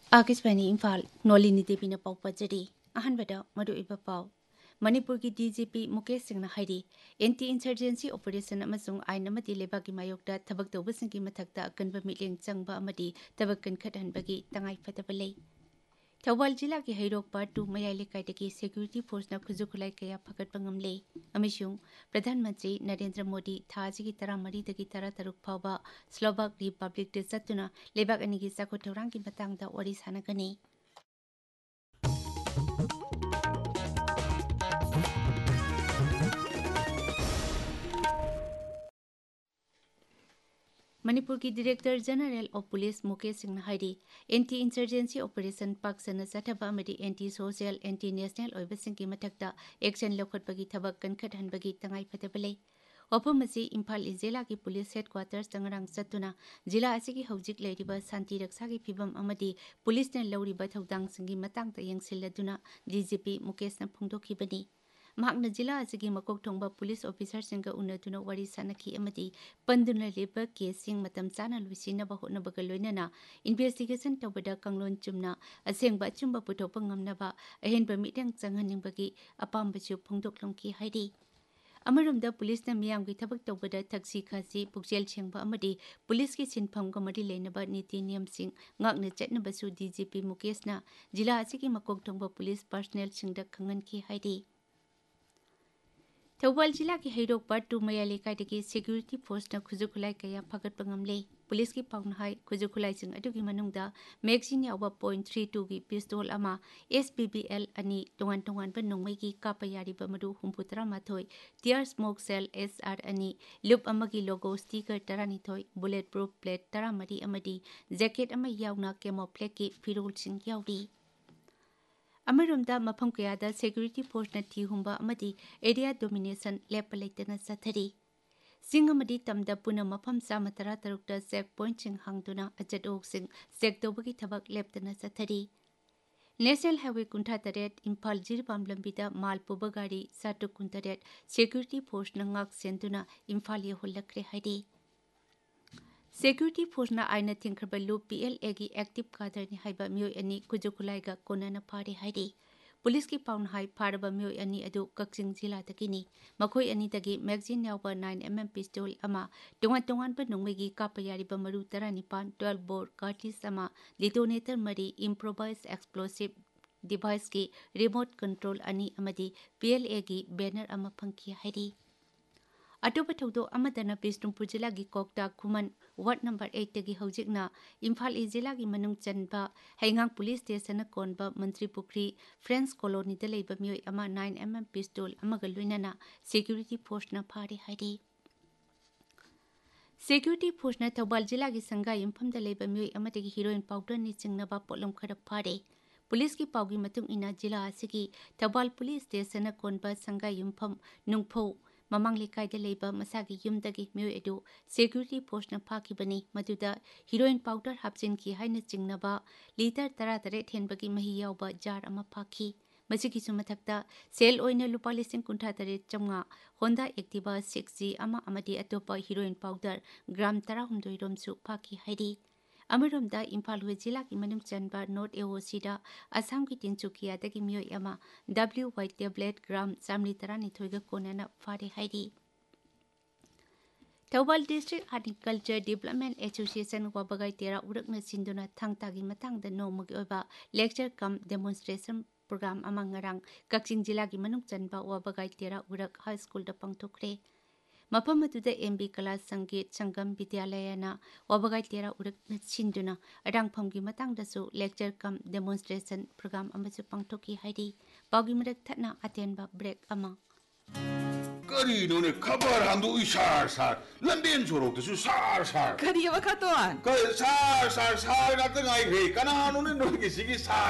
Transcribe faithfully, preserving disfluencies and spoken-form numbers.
आकाशवाणी इम्फाल नोलिनी देवीना पाउ पजरी अहनबदा मरु इबा पाउ मणिपुर की DGP Mukesh Singh हाइरी anti insurgency operation अमसुंग आइन अमदी लेबाकी मायोक्ता थबक तौबसिंगी मथक्ता अकनबा मिलियंग चंगबा अमदी थबक कनखटहनबगी तंगाई फतबा लई थौबाल जिला की हैरोक पार्ट टू मयाई लेकाइदगी सेक्यूरिटी फोर्सना खुजु खुलाई कया फगटपा ngamle अमिसुंग प्रधानमंत्री नरेंद्र मोदी थाजिगी तरामरीदगी तरा तरुक फावबा स्लोवाक रिपब्लिक दे चतुना लेबाक अनिगी चाखो थौरांगी मतंगदा वरी सानगनी मणिपुर की director general of police Mukesh Singh हाइरी anti insurgency operation पाक्सना चथबा अमदी anti social anti national ओइबसिंगी मथक्ता action लौखटबगी थबक कनखटहनबगी तंगाई फतबले वफम असी इम्फाल जिला की पुलिस हेडक्वार्टर्स तंगरंग चतुना जिला असिगी हौजिक लेरिबा शांति रक्षा की फिबम अमदी पुलिस ने लौरिबा थौदांगसिंगी मतंगता यंगसिल्लदुना डीजीपी मुकेश न फोंदोखिबनी महाकना जिला असिगी मकोक थोंबा पुलिस ऑफिसर सिंगा उनदुना वरी सानखी अमदी पंदुना लेबा केसिंग मतम चाना लुसिनबा होनबगा लोइनना इन्वेस्टिगेशन तौबदा कंगलोन चुमना असेंबा अचुंबा पुथोपा ngamnaba अहेनबा मिटंग चंगहनिंगबगी अपामबसु फोंदोक्लमकी हाइदी अमरमदा पुलिस ने मियाम की थबक तौबदा थक्सी खासी पुक्सेल छेंगबा अमदी पुलिस की सिनफमगा मरी लेनबा नीति नियम सिंग ngakna चटनबसु डीजीपी मुकेश ना जिला असिगी मकोक थोंबा पुलिस पर्सनल सिंगदा खंगनकी हाइदी थौबाल जिला की हैरोक पार्ट टू मया लेकाइदगी सेक्यूरिटी फोर्सना खुजु खुलाई कया फगटपा ngamle पुलिस की पाउनहाई खुजु खुलाई सिंग अदुगी मनुंगदा मैगजीन यावबा पॉइंट थ्री टू की पिस्तौल अमा एसपीबीएल अनि तोंगान तोंगान बा नोंमै की कापा यारिबा मरु हुम्पुतरा माथोय टियर स्मोक सेल एसआर अनि लुप अमगी लोगो sticker तरानिथोय bullet proof plate तरामरी अमदी jacket अमा यावना कैमोफ्लेज की फिरोल सिंग यावरी अमरमदा मफम कयादा सेक्यूरिटी फोर्स न थी हुंबा अमदी एरिया डोमिनेशन लेप लेतना सथरी सिंग अमदी तमदा पुना मफम चामा तरा तरुकता चेक पॉइंट सिंग हांगदुना अचटोक सिंग चेक तौबगी थबक लेपतना सथरी नेशनल हाईवे कुंठा तरेट इम्फाल जिरपाम लंबिदा माल पुबा गाड़ी साटुक कुंतरेट सेक्यूरिटी फोर्स न ngak सेंदुना इम्फाल ये होलक्रे हाइदी सेक्यूरिटी फोर्स ना आइना थिंखरबा लुप पीएलए की एक्टिव कादर नि हाइबा मियोय अनि कुजु खुलाइगा कोनाना फारे हाइदी पुलिस की पाउन हाई फारबा मियोय अनि अदु कक्सिंग जिला तकिनी मखोय अनि तगी मैगजीन यावबा नाइन एम एम पिस्तौल अमा तोंगान तोंगान बा नोंमेगी कापा यारिबा मरु तरानिपान ट्वेल्व बोर कार्टिस अमा डिटोनेटर मरी इम्प्रोवाइज एक्सप्लोसिव डिवाइस की रिमोट कंट्रोल अनि अमदी पीएलए की बैनर अमा फंकी हाइदी अटोप थौदो अमदना बिष्णुपुर जिला की Kokta खुमन ward number eight तगी हौजिकना Imphal ई जिला की मनुंग चनबा हैंगांग पुलिस स्टेशन कोनबा मंत्री पुखरी फ्रेंड्स कॉलोनी द लेबा मियोय अमा नाइन एम एम पिस्तौल अमगा लुइनना सेक्यूरिटी फोर्स न फारे हाइदी सेक्यूरिटी फोर्स न थौबाल जिला की संगा यमफम द लेबा मियोय अमदगी हीरोइन पाउडर नि चिंगनबा पोलम खर फारे पुलिस की पाउगी मतुंग इना जिला असिगी थौबाल पुलिस स्टेशन कोनबा संगा यमफम नुंगफौ ममांग लेकाइदा लेबा मसागी युमदगी मियोय एदु सेक्यूरिटी फोर्स न फाखिबनी मदुदा हीरोइन पाउडर हापचिन की हाइना चिंगनबा लीटर तरा तरे थेनबगी मही यावबा जार अमा फाखी मसिगी सुमथक्ता सेल ओइना लुपा लिसिंग कुंठा तरे चंगा होंडा एक्टिवा सिक्स जी अमा अमदी अतोपा हीरोइन पाउडर ग्राम तरा हुमदोय रोमसु फाखी हाइदी अमरमदा इम्फाल हुए जिला की मनुंग चनबा नॉर्थ एओसीदा असम की तिनसुकिया दगी मियोय अमा डब्ल्यू वाई टेबलेट ग्राम चामली तरानिथोयगा कोनाना फारे हाइदी Thoubal district horticulture development association वाबगाई तेरा उरकना सिंदुना थांगतागी मतंगदा नोमगी ओइबा लेक्चर कम डेमोन्स्ट्रेशन प्रोग्राम अमंगरंग कक्सिंग जिला की मनुंग चनबा वाबगाई तेरा उरक हाई स्कूल द पंगथोखरे मफम अदुदा एमबी कला संगीत संगम विद्यालयना वाबगाई तेरा उरक सिंदुना अडांगफमगी मतंगदसु लेक्चर कम डेमोन्स्ट्रेशन प्रोग्राम अमसु पंगथोकी हाइदी पाउगी मरक थना अटेनबा ब्रेक अमा करीनोने खबर हांदो इसार सार लंबेन सोरोक्तसु सार सार करी अब खतोन क सार सार सार गात गाई रे कनानोने नोगे सिगी सार